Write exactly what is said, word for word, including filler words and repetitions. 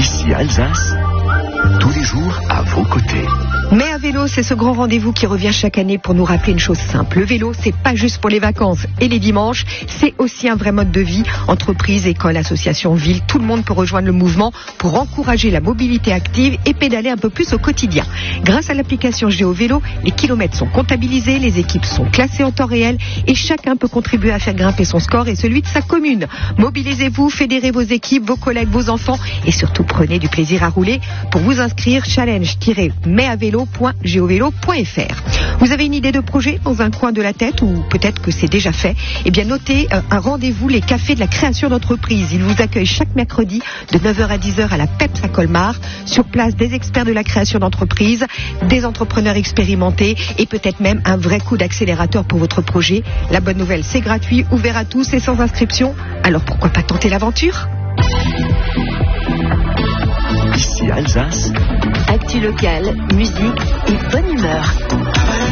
Ici Alsace, tous les jours à vos côtés. Mais à vélo, c'est ce grand rendez-vous qui revient chaque année pour nous rappeler une chose simple. Le vélo, c'est pas juste pour les vacances et les dimanches, c'est aussi un vrai mode de vie. Entreprises, écoles, associations, villes, tout le monde peut rejoindre le mouvement pour encourager la mobilité active et pédaler un peu plus au quotidien. Grâce à l'application GeoVélo, les kilomètres sont comptabilisés, les équipes sont classées en temps réel et chacun peut contribuer à faire grimper son score et celui de sa commune. Mobilisez-vous, fédérez vos équipes, vos collègues, vos enfants et surtout prenez du plaisir à rouler. Pour vous inscrire, challenge-mais à vélo point geovélo point f r. Vous avez une idée de projet dans un coin de la tête ou peut-être que c'est déjà fait? Eh bien notez euh, un rendez-vous, les cafés de la création d'entreprise. Ils vous accueillent chaque mercredi de neuf heures à dix heures à la P E P S à Colmar. Sur place, des experts de la création d'entreprise, des entrepreneurs expérimentés et peut-être même un vrai coup d'accélérateur pour votre projet. La bonne nouvelle, c'est gratuit, ouvert à tous et sans inscription. Alors pourquoi pas tenter l'aventure? Ici Alsace, actu locale, musique et bonne humeur.